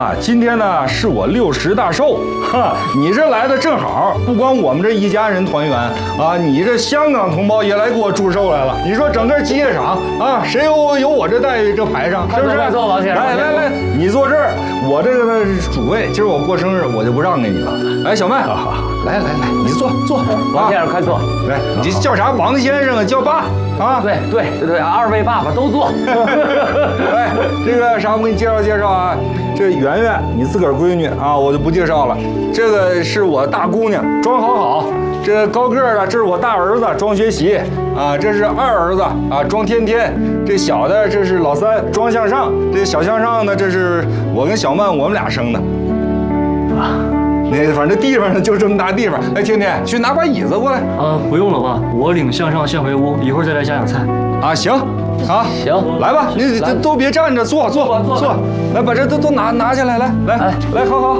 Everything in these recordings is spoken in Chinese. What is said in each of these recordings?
啊，今天呢是我60大寿，哈，你这来的正好，不光我们这一家人团圆啊，你这香港同胞也来给我祝寿来了。你说整个机械厂啊，谁有我这待遇这排上，是不是？ 快坐，王先生。 来，你坐这儿，我这个呢是主位，今儿我过生日，我就不让给你了。哎，小麦，好，来，你坐。 王先生快坐。 来，你叫啥？王先生啊，叫爸啊？ 对，二位爸爸都坐。 哎，这个啥，我给你介绍啊。这圆圆，你自个儿闺女啊，我就不介绍了。这个是我大姑娘，庄好。这高个儿的，这是我大儿子庄学习啊，这是二儿子啊庄天。这小的这是老三庄向上，这小向上呢，这是我跟小曼我们俩生的。啊，那反正地方呢就这么大地方。哎，天去拿把椅子过来。 不用了吧，我领向上先回屋，一会儿再来夹点菜。 啊，行。啊， 行， 来吧，你都别站着，坐，来把这都拿下来，来，好，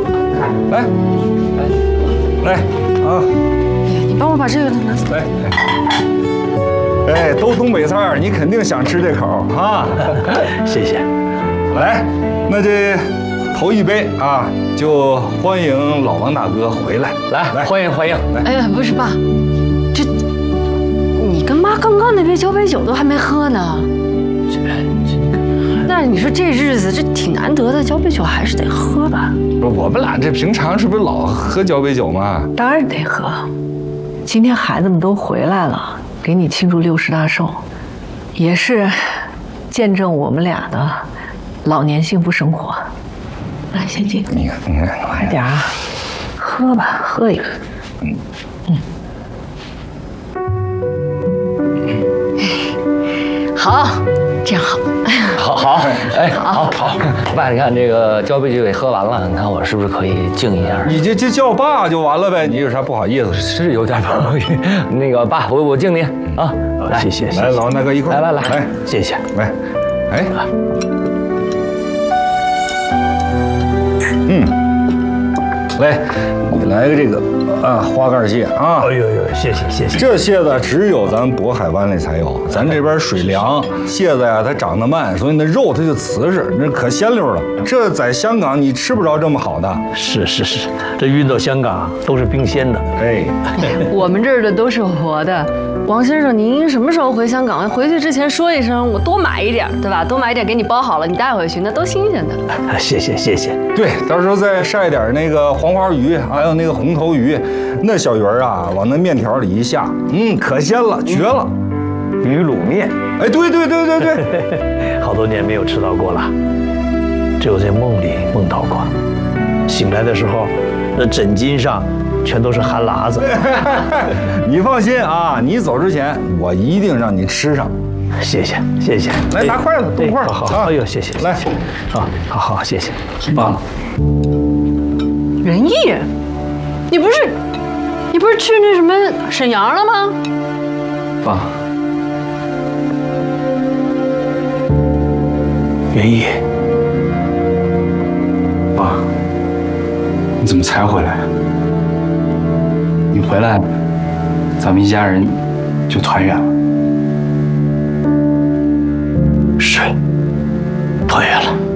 来啊！ 你帮我把这个拿走。 来，哎，都东北菜，你肯定想吃这口啊！ 谢谢。 来，那这头一杯啊，就欢迎老王大哥回来， 来，欢迎。 哎呀，不是爸，这你跟妈刚刚那杯交杯酒都还没喝呢。那你说这日子这挺难得的，交杯酒还是得喝吧？ 我们俩这平常是不是老喝交杯酒吗？ 当然得喝。今天孩子们都回来了，给你庆祝60大寿，也是见证我们俩的老年幸福生活。来，先进。 你看， 快点啊，喝吧，喝一个。 好，这样好。 好，哎，好，爸，你看这个交杯酒也喝完了，你看我是不是可以敬一下？ 你这叫爸就完了呗，你有啥不好意思？ 是有点不好意思。那个爸，我敬您啊， 谢谢。 来，老王大哥一块来， 谢谢。 来，哎，来，你来个这个啊，花盖蟹啊！ 哎呦，谢谢。 这蟹子只有咱渤海湾里才有，咱这边水凉，蟹子呀它长得慢，所以那肉它就瓷实，那可鲜溜了。这在香港你吃不着这么好的。 是，这运到香港都是冰鲜的。 哎， 我们这儿的都是活的。王先生，您什么时候回香港？回去之前说一声，我多买一点，对吧？多买一点给你包好了，你带回去，那都新鲜的。 谢谢。 对，到时候再晒点那个黄花鱼，还有那个红头鱼，那小鱼儿啊，往那面条里一下，可鲜了，绝了。 鱼卤面， 哎，对， 好多年没有吃到过了，只有在梦里梦到过。醒来的时候，那枕巾上全都是汗喇子。 你放心啊，你走之前我一定让你吃上。 谢谢。 来，拿筷子，动筷子。 好，哎呦，谢谢。 来， 好，谢谢。爸， 仁义，你不是去那什么沈阳了吗？ 爸，元义， 爸，你怎么才回来？你回来，咱们一家人就团圆了。 是，团圆了。